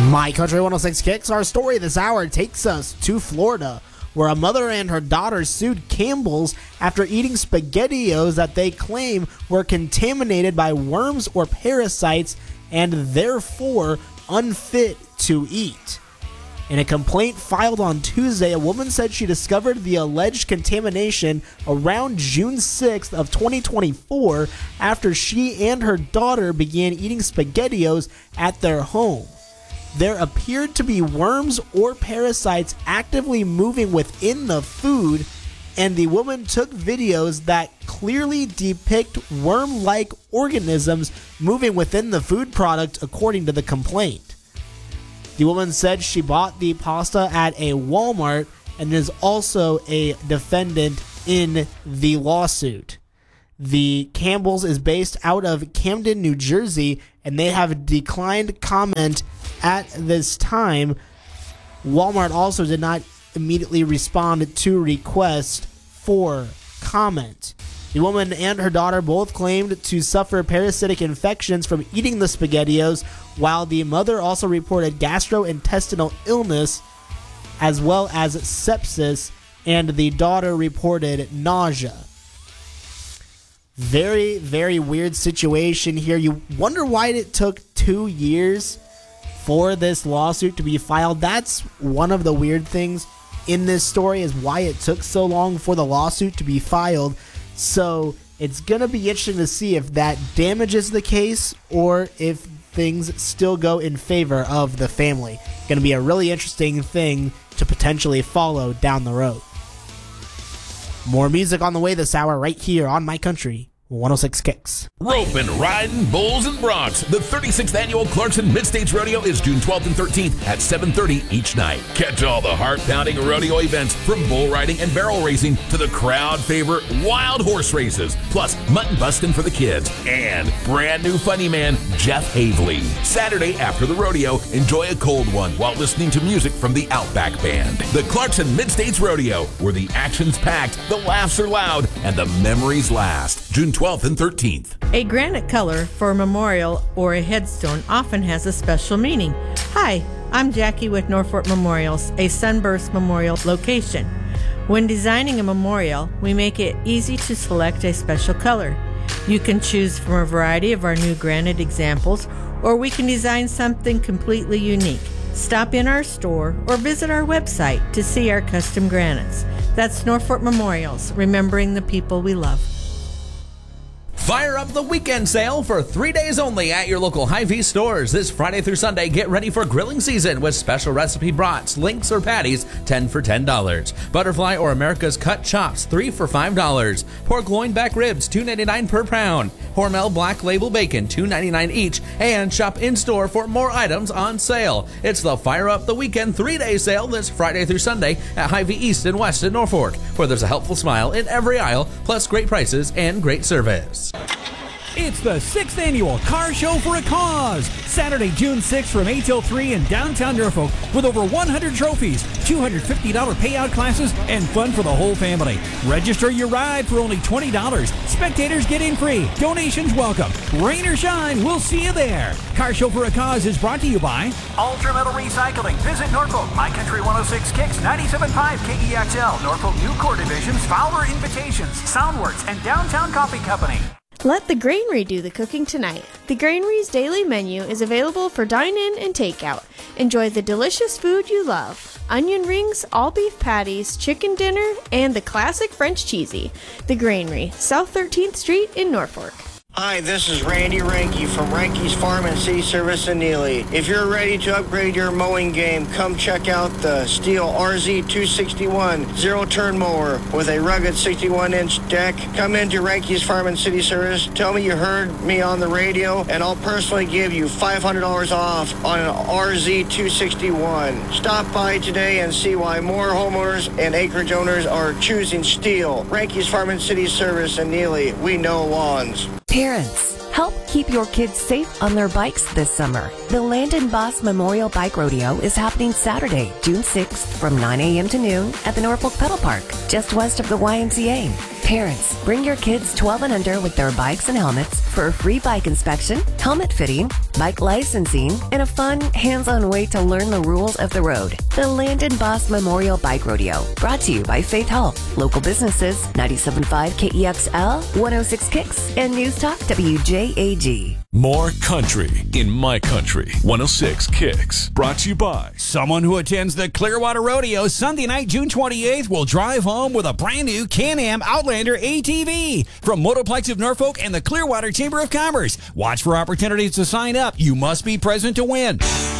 My Country 106 Kicks. Our story this hour takes us to Florida, where a mother and her daughter sued Campbell's after eating SpaghettiOs that they claim were contaminated by worms or parasites and therefore unfit to eat. In a complaint filed on Tuesday, a woman said she discovered the alleged contamination around June 6th of 2024 after she and her daughter began eating SpaghettiOs at their home. There appeared to be worms or parasites actively moving within the food, and the woman took videos that clearly depict worm-like organisms moving within the food product, according to the complaint. The woman said she bought the pasta at a Walmart and is also a defendant in the lawsuit. The Campbell's is based out of Camden, New Jersey, and they have declined comment at this time. Walmart also did not immediately respond to requests for comment. The woman and her daughter both claimed to suffer parasitic infections from eating the SpaghettiOs, while the mother also reported gastrointestinal illness as well as sepsis, and the daughter reported nausea. Very, very weird situation here. You wonder why it took 2 years for this lawsuit to be filed. That's one of the weird things in this story, is why it took so long for the lawsuit to be filed. So it's going to be interesting to see if that damages the case or if things still go in favor of the family. Going to be a really interesting thing to potentially follow down the road. More music on the way this hour right here on My Country 106 Kicks. Roping, riding, bulls and broncs. The 36th annual Clarkson Mid-States Rodeo is June 12th and 13th at 7:30 each night. Catch all the heart-pounding rodeo events, from bull riding and barrel racing to the crowd favorite wild horse races, plus mutton busting for the kids, and brand new funny man Jeff Havley. Saturday after the rodeo, enjoy a cold one while listening to music from the Outback Band. The Clarkson Mid-States Rodeo, where the action's packed, the laughs are loud, and the memories last. June 12th and 13th. A granite color for a memorial or a headstone often has a special meaning. Hi, I'm Jackie with Norfolk Memorials, a Sunburst Memorial location. When designing a memorial, we make it easy to select a special color. You can choose from a variety of our new granite examples, or we can design something completely unique. Stop in our store or visit our website to see our custom granites. That's Norfolk Memorials, remembering the people we love. Fire up the weekend sale for 3 days only at your local Hy-Vee stores. This Friday through Sunday, get ready for grilling season with special recipe brats, links, or patties, 10 for $10. Butterfly or America's Cut Chops, 3 for $5. Pork loin back ribs, $2.99 per pound. Hormel Black Label Bacon, $2.99 each. And shop in-store for more items on sale. It's the Fire Up the Weekend 3-day sale this Friday through Sunday at Hy-Vee East and West in Norfolk, where there's a helpful smile in every aisle, plus great prices and great service. It's the 6th annual Car Show for a Cause. Saturday, June 6th from 8 till 3 in downtown Norfolk, with over 100 trophies, $250 payout classes, and fun for the whole family. Register your ride for only $20. Spectators get in free. Donations welcome. Rain or shine, we'll see you there. Car Show for a Cause is brought to you by Ultra Metal Recycling. Visit Norfolk. My Country 106 Kicks, 97.5 KEXL. Norfolk New Core Divisions, Fowler Invitations, Soundworks, and Downtown Coffee Company. Let the Granary do the cooking tonight. The Granary's daily menu is available for dine-in and takeout. Enjoy the delicious food you love. Onion rings, all beef patties, chicken dinner, and the classic French cheesy. The Granary, South 13th Street in Norfolk. Hi, this is Randy Ranke from Ranke's Farm and City Service in Neely. If you're ready to upgrade your mowing game, come check out the Stihl RZ261 zero-turn mower with a rugged 61-inch deck. Come into Ranke's Farm and City Service, tell me you heard me on the radio, and I'll personally give you $500 off on an RZ261. Stop by today and see why more homeowners and acreage owners are choosing Stihl. Ranke's Farm and City Service in Neely. We know lawns. Parents, help keep your kids safe on their bikes this summer. The Landon Boss Memorial Bike Rodeo is happening Saturday, June 6th from 9 a.m. to noon at the Norfolk Pedal Park, just west of the YMCA. Parents, bring your kids 12 and under with their bikes and helmets for a free bike inspection, helmet fitting, bike licensing, and a fun, hands-on way to learn the rules of the road. The Landon Boss Memorial Bike Rodeo, brought to you by Faith Health, local businesses, 97.5 KEXL, 106 Kicks, and News Talk WJAG. More country in my country. 106 Kicks. Brought to you by Someone who attends the Clearwater Rodeo Sunday night, June 28th, will drive home with a brand new Can-Am Outlander ATV from Motoplex of Norfolk and the Clearwater Chamber of Commerce. Watch for opportunities to sign up. You must be present to win.